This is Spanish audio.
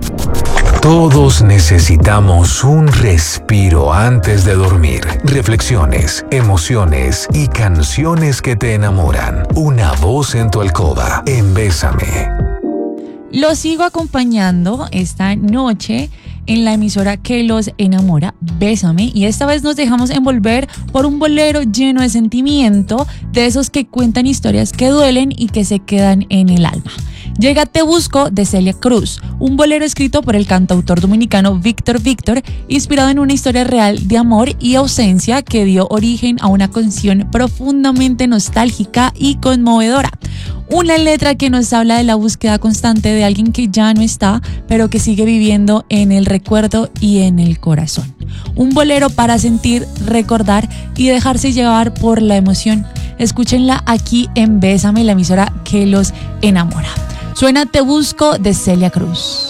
Todos necesitamos un respiro antes de dormir. Reflexiones, emociones y canciones que te enamoran. Una voz en tu alcoba en Bésame. Los sigo acompañando esta noche en la emisora que los enamora, Bésame, y esta vez nos dejamos envolver por un bolero lleno de sentimiento, de esos que cuentan historias que duelen y que se quedan en el alma. Llega Te Busco de Celia Cruz, un bolero escrito por el cantautor dominicano Víctor Víctor, inspirado en una historia real de amor y ausencia que dio origen a una canción profundamente nostálgica y conmovedora. Una letra que nos habla de la búsqueda constante de alguien que ya no está, pero que sigue viviendo en el recuerdo y en el corazón. Un bolero para sentir, recordar y dejarse llevar por la emoción. Escúchenla aquí en Bésame, la emisora que los enamora. Suena Te Busco de Celia Cruz.